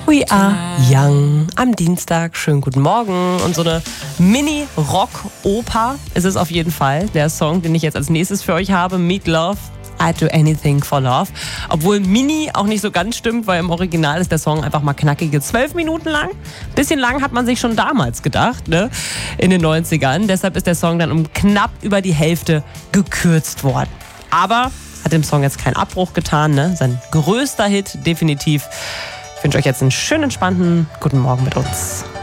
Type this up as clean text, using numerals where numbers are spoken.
We Are Young am Dienstag. Schönen guten Morgen. Und so eine Mini-Rock-Oper ist es auf jeden Fall. Der Song, den ich jetzt als nächstes für euch habe, Meat Loaf, I'd Do Anything for Love. Obwohl Mini auch nicht so ganz stimmt, weil im Original ist der Song einfach mal knackige 12 Minuten lang. Bisschen lang hat man sich schon damals gedacht, ne? In den 90ern. Deshalb ist der Song dann um knapp über die Hälfte gekürzt worden. Aber hat dem Song jetzt keinen Abbruch getan, ne? Sein größter Hit definitiv. Ich wünsche euch jetzt einen schönen, entspannten guten Morgen mit uns.